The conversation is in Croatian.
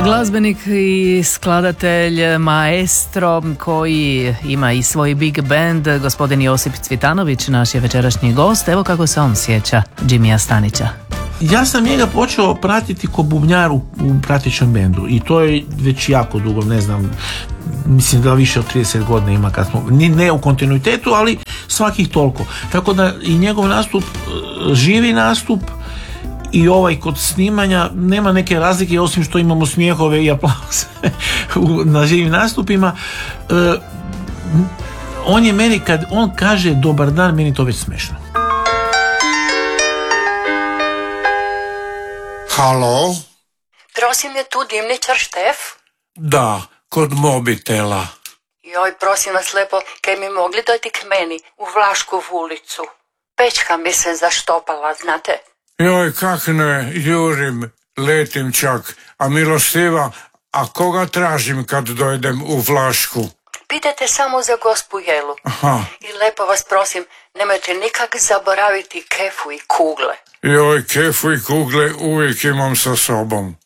Glazbenik i skladatelj, maestro koji ima i svoj big band, gospodin Josip Cvitanović, naš je večerašnji gost. Evo kako se on sjeća Jimmya Stanića. Ja sam njega počeo pratiti ko bubnjar u pratećem bendu i to je već jako dugo, ne znam, mislim da više od 30 godina ima kad smo, ne u kontinuitetu, ali svakih toliko. Tako da i njegov nastup, živi nastup i ovaj kod snimanja nema neke razlike osim što imamo smijehove i aplauze na živim nastupima. On je meni, kad on kaže dobar dan, meni to već smešno. Halo? Prosim, je tu dimničar Štef? Da, kod mobitela. Joj, prosim vas lepo, kaj mi mogli dojti k meni u Vlašku ulicu? Pečka mi se zaštopala, znate? Joj, kak ne, jurim, letim čak. A milostiva, a koga tražim kad dojdem u Vlašku? Pitajte samo za gospu Jelu. Aha. I lepo vas prosim, nemojte nikak zaboraviti kefu i kugle. Joj, kefu i kugle uvijek imam sa sobom.